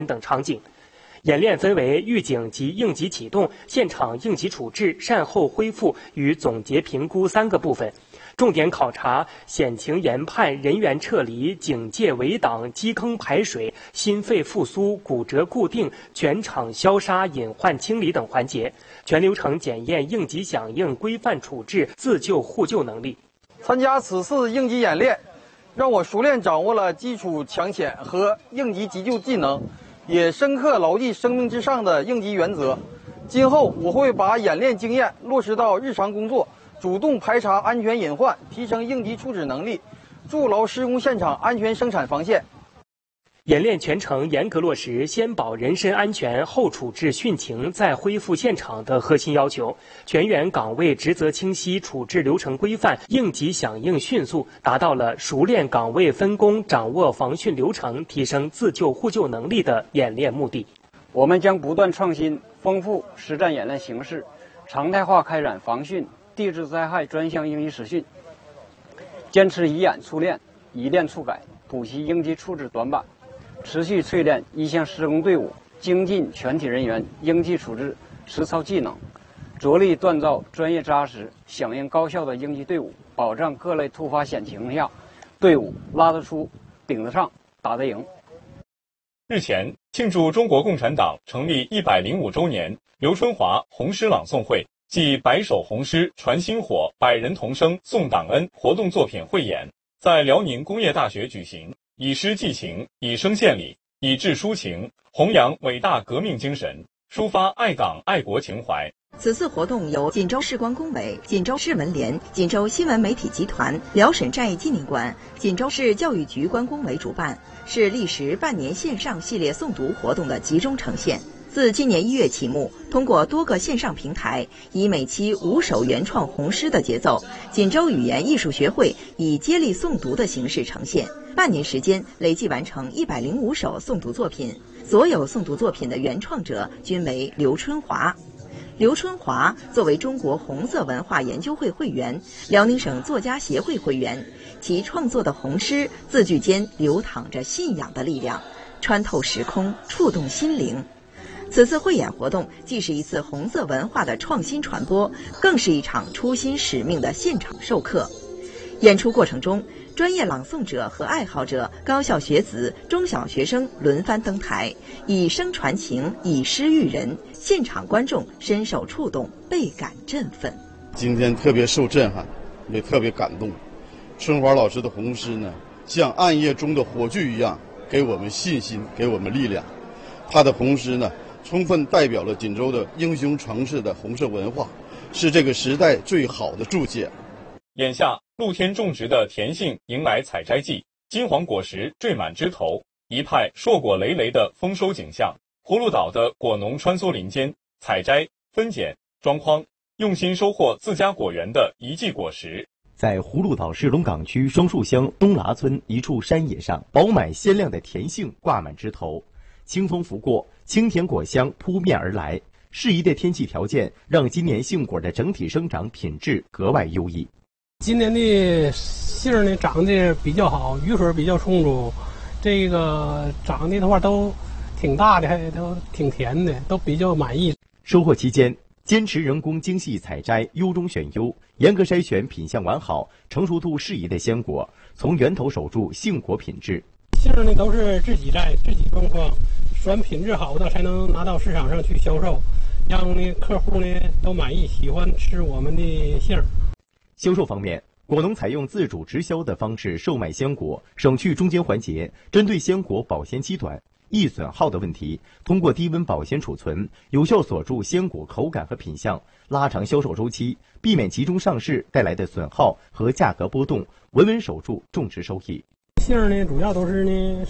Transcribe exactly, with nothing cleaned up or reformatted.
等场景。演练分为预警及应急启动、现场应急处置、善后恢复与总结评估三个部分，重点考察险情研判、人员撤离、警戒围挡、基坑排水、心肺复苏、骨折固定、全场消杀、隐患清理等环节，全流程检验应急响应、规范处置、自救互救能力。 参加此次应急演练，让我熟练掌握了基础抢险和应急急救技能，也深刻牢记生命至上的应急原则。今后我会把演练经验落实到日常工作，主动排查安全隐患，提升应急处置能力，筑牢施工现场安全生产防线。 演练全程严格落实先保人身安全，后处置汛情，再恢复现场的核心要求，全员岗位职责清晰，处置流程规范，应急响应迅速，达到了熟练岗位分工、掌握防汛流程、提升自救互救能力的演练目的。 我们将不断创新、丰富实战演练形式，常态化开展防汛、地质灾害专项应急实训，坚持以演促练、以练促改，补习应急处置短板，持续淬炼一线施工队伍、精进全体人员应急处置实操技能，着力锻造专业扎实、响应高效的应急队伍，保障各类突发险情下队伍拉得出、顶得上、打得赢。 日前，庆祝中国共产党成立一百零五周年，刘春华红诗朗诵会暨白首红诗传薪火、百人同声颂党恩活动作品汇演在辽宁工业大学举行，以诗寄情，以声献礼，以志抒情，弘扬伟大革命精神，抒发爱党爱国情怀。 此次活动由锦州市关工委、锦州市文联、锦州新闻媒体集团、辽沈战役纪念馆、锦州市教育局关工委主办，是历时半年线上系列诵读活动的集中呈现。自今年一月启幕，通过多个线上平台，以每期五首原创红诗的节奏，锦州语言艺术学会以接力诵读的形式呈现。半年时间，累计完成一百零五首诵读作品，所有诵读作品的原创者均为刘春华。刘春华作为中国红色文化研究会会员、辽宁省作家协会会员，其创作的红诗字句间流淌着信仰的力量，穿透时空，触动心灵。此次汇演活动既是一次红色文化的创新传播，更是一场初心使命的现场授课。演出过程中，专业朗诵者和爱好者、高校学子、中小学生轮番登台，以声传情，以诗育人，现场观众深受触动，倍感振奋。 今天特别受震撼，也特别感动。春华老师的红诗呢，像暗夜中的火炬一样，给我们信心，给我们力量。他的红诗呢，充分代表了锦州的英雄城市的红色文化，是这个时代最好的注解。 眼下，露天种植的田杏迎来采摘季，金黄果实缀满枝头，一派硕果累累的丰收景象。葫芦岛的果农穿梭林间，采摘、分拣、装筐，用心收获自家果园的一季果实。 在葫芦岛市龙岗区双树乡东喇村一处山野上，饱满鲜亮的田杏挂满枝头，清风拂过，清甜果香扑面而来。适宜的天气条件让今年杏果的整体生长品质格外优异。 今年的杏呢长得比较好，雨水比较充足，这个长得的话都挺大的，还都挺甜的，都比较满意。 收获期间，坚持人工精细采摘，优中选优，严格筛选品相完好、成熟度适宜的鲜果，从源头守住杏果品质。 杏呢都是自己摘、自己装筐，选品质好的才能拿到市场上去销售，让呢客户呢都满意，喜欢吃我们的杏。 销售方面，果农采用自主直销的方式售卖鲜果，省去中间环节，针对鲜果保鲜期短、易损耗的问题，通过低温保鲜储存，有效锁住鲜果口感和品相，拉长销售周期，避免集中上市带来的损耗和价格波动，稳稳守住种植收益。 杏呢主要都是呢